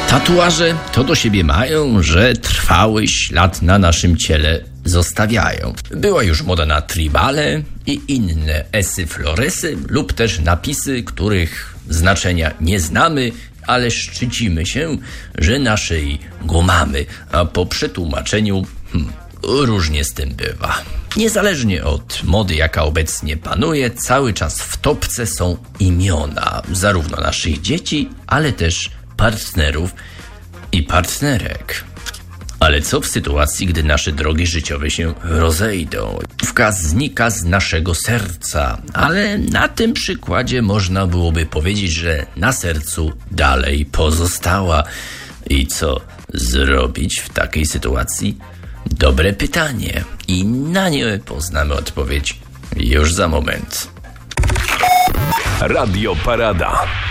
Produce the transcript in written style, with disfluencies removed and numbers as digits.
Tatuaże to do siebie mają, że trwały ślad na naszym ciele zostawiają. Była już moda na tribale i inne esy floresy lub też napisy, których znaczenia nie znamy, ale szczycimy się, że naszej go mamy, a po przetłumaczeniu różnie z tym bywa. Niezależnie od mody, jaka obecnie panuje, cały czas w topce są imiona zarówno naszych dzieci, ale też partnerów i partnerek. Ale co w sytuacji, gdy nasze drogi życiowe się rozejdą? Wkaz znika z naszego serca, ale na tym przykładzie można byłoby powiedzieć, że na sercu dalej pozostała. I co zrobić w takiej sytuacji? Dobre pytanie i na nie poznamy odpowiedź już za moment. Radio Parada.